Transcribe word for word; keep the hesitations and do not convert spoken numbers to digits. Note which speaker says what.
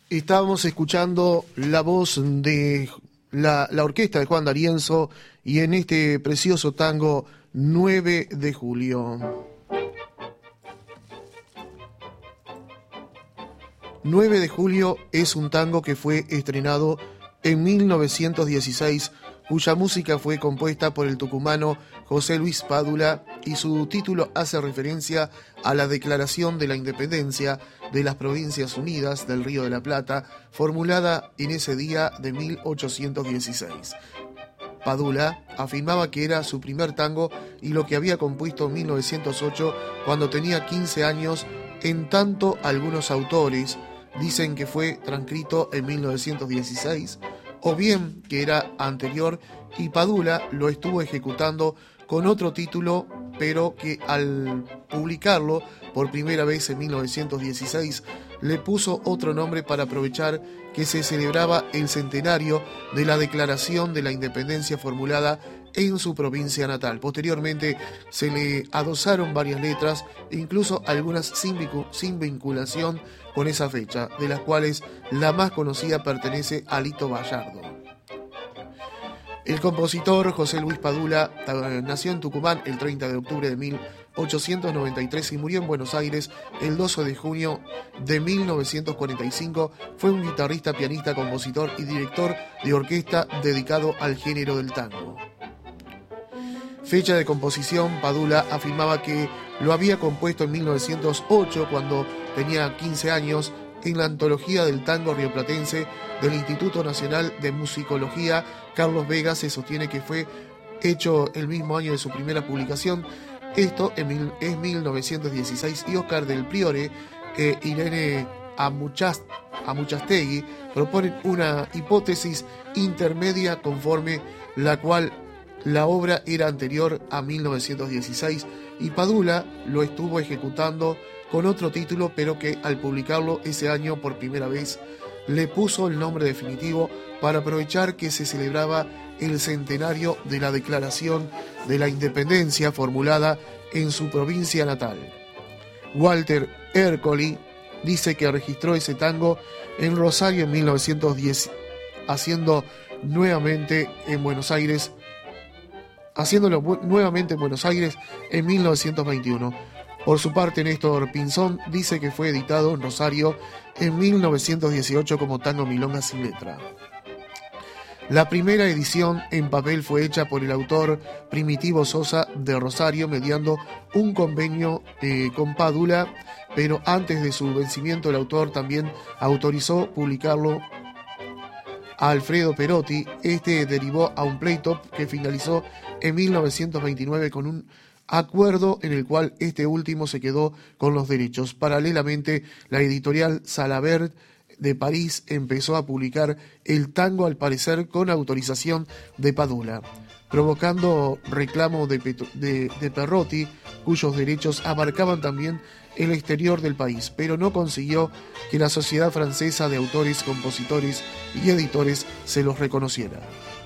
Speaker 1: Estábamos escuchando la voz de la, la orquesta de Juan D'Arienzo y en este precioso tango nueve de julio. nueve de julio es un tango que fue estrenado en mil novecientos dieciséis, cuya música fue compuesta por el tucumano José Luis Padula y su título hace referencia a la Declaración de la Independencia de las Provincias Unidas del Río de la Plata, formulada en ese día de mil ochocientos dieciséis. Padula afirmaba que era su primer tango y lo que había compuesto en mil novecientos ocho cuando tenía quince años, en tanto algunos autores dicen que fue transcrito en mil novecientos dieciséis o bien que era anterior y Padula lo estuvo ejecutando con otro título, pero que al publicarlo por primera vez en mil novecientos dieciséis le puso otro nombre para aprovechar que se celebraba el centenario de la Declaración de la Independencia formulada en su provincia natal. Posteriormente se le adosaron varias letras, incluso algunas sin, vincu- sin vinculación con esa fecha, de las cuales la más conocida pertenece a Lito Bayardo. El compositor José Luis Padula nació en Tucumán el treinta de octubre de mil ochocientos noventa y tres y murió en Buenos Aires el doce de junio de mil novecientos cuarenta y cinco. Fue un guitarrista, pianista, compositor y director de orquesta dedicado al género del tango. Fecha de composición: Padula afirmaba que lo había compuesto en mil novecientos ocho cuando tenía quince años. En la antología del tango rioplatense del Instituto Nacional de Musicología Carlos Vega se sostiene que fue hecho el mismo año de su primera publicación. Esto en mil, es mil novecientos dieciséis y Oscar del Priore e Irene Amuchast, Amuchastegui proponen una hipótesis intermedia conforme la cual la obra era anterior a mil novecientos dieciséis y Padula lo estuvo ejecutando con otro título, pero que al publicarlo ese año por primera vez le puso el nombre definitivo para aprovechar que se celebraba el centenario de la Declaración de la Independencia formulada en su provincia natal. Walter Ercoli dice que registró ese tango en Rosario en mil novecientos diez, haciendo nuevamente en Buenos Aires, haciéndolo bu- nuevamente en Buenos Aires en mil novecientos veintiuno. Por su parte, Néstor Pinzón dice que fue editado en Rosario en mil novecientos dieciocho como tango milonga sin letra. La primera edición en papel fue hecha por el autor Primitivo Sosa de Rosario mediando un convenio eh, con Padula, pero antes de su vencimiento el autor también autorizó publicarlo a Alfredo Perotti. Este derivó a un pleito que finalizó en mil novecientos veintinueve con un acuerdo en el cual este último se quedó con los derechos. Paralelamente, la editorial Salabert de París empezó a publicar el tango, al parecer con autorización de Padula, provocando reclamo de, Petro, de, de Perotti, cuyos derechos abarcaban también el exterior del país, pero no consiguió que la Sociedad Francesa de Autores, Compositores y Editores se los reconociera.